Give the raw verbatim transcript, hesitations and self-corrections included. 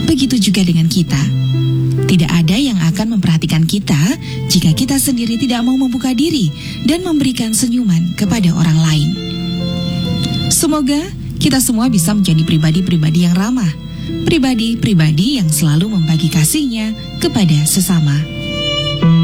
begitu juga dengan kita. Tidak ada yang akan memperhatikan kita jika kita sendiri tidak mau membuka diri dan memberikan senyuman kepada orang lain. Semoga kita semua bisa menjadi pribadi-pribadi yang ramah, pribadi-pribadi yang selalu membagi kasihnya kepada sesama.